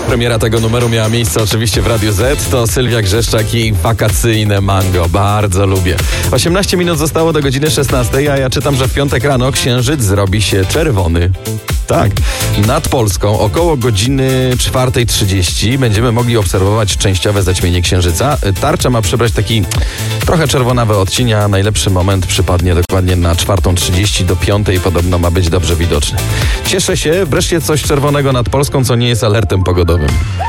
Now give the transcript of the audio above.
Premiera tego numeru miała miejsce oczywiście w Radiu Z. To Sylwia Grzeszczak i wakacyjne mango. Bardzo lubię. 18 minut zostało do godziny 16, a ja czytam, że w piątek rano księżyc zrobi się czerwony. Tak, nad Polską około godziny 4:30 będziemy mogli obserwować częściowe zaćmienie księżyca. Tarcza ma przybrać taki trochę czerwonawy odcień, a najlepszy moment przypadnie dokładnie na 4:30 do 5:00 podobno ma być dobrze widoczny. Cieszę się, wreszcie coś czerwonego nad Polską, co nie jest alertem pogodowym.